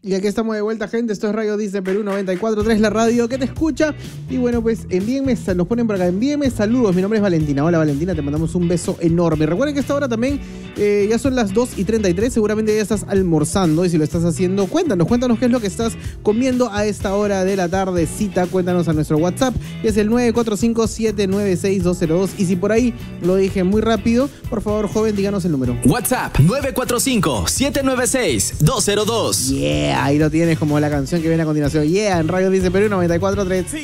Y aquí estamos de vuelta, gente. Esto es Radio Dice Perú 94.3, la radio que te escucha. Y bueno, pues nos ponen por acá, envíenme saludos. Mi nombre es Valentina. Hola, Valentina, te mandamos un beso enorme. Recuerden que a esta hora también ya son las 2:33. Seguramente ya estás almorzando. Y si lo estás haciendo, cuéntanos qué es lo que estás comiendo a esta hora de la tardecita. Cuéntanos a nuestro WhatsApp, que es el 945-796-202. Y si por ahí lo dije muy rápido, por favor, joven, díganos el número. WhatsApp 945-796-202. Yeah, ahí lo tienes, como la canción que viene a continuación. Yeah, en Radio Dice Perú 94.3.